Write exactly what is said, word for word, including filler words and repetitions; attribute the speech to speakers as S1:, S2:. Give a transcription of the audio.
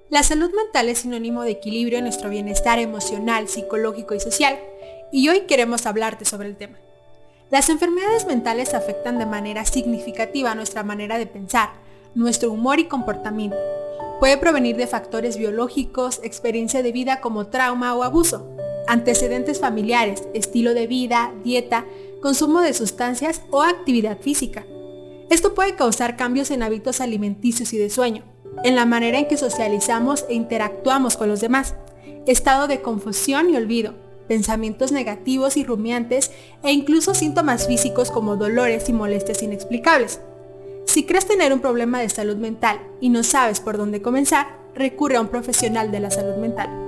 S1: La salud mental es sinónimo de equilibrio en nuestro bienestar emocional, psicológico y social, y hoy queremos hablarte sobre el tema. Las enfermedades mentales afectan de manera significativa nuestra manera de pensar, nuestro humor y comportamiento. Puede provenir de factores biológicos, experiencia de vida como trauma o abuso, antecedentes familiares, estilo de vida, dieta, consumo de sustancias o actividad física. Esto puede causar cambios en hábitos alimenticios y de sueño, en la manera en que socializamos e interactuamos con los demás, estado de confusión y olvido, pensamientos negativos y rumiantes e incluso síntomas físicos como dolores y molestias inexplicables. Si crees tener un problema de salud mental y no sabes por dónde comenzar, recurre a un profesional de la salud mental.